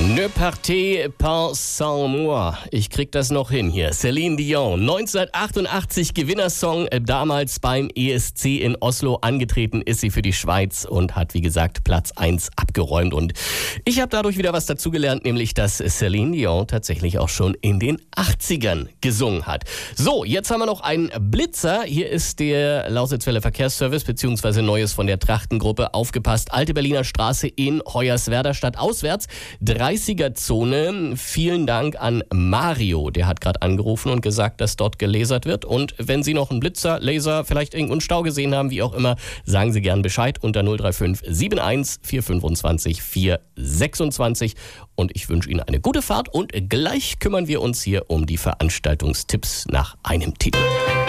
Ne partez pas sans moi. Ich krieg das noch hin hier. Céline Dion, 1988 Gewinnersong, damals beim ESC in Oslo. Angetreten ist sie für die Schweiz und hat, wie gesagt, Platz 1 abgeräumt. Und ich habe dadurch wieder was dazugelernt, nämlich, dass Céline Dion tatsächlich auch schon in den 80ern gesungen hat. So, jetzt haben wir noch einen Blitzer. Hier ist der Lausitzwelle Verkehrsservice bzw. Neues von der Trachtengruppe. Aufgepasst, Alte Berliner Straße in Hoyerswerda stadtauswärts. 30er-Zone. Vielen Dank an Mario. Der hat gerade angerufen und gesagt, dass dort gelasert wird. Und wenn Sie noch einen Blitzer, Laser, vielleicht irgendeinen Stau gesehen haben, wie auch immer, sagen Sie gern Bescheid unter 035 71 425 426. Und ich wünsche Ihnen eine gute Fahrt und gleich kümmern wir uns hier um die Veranstaltungstipps nach einem Titel.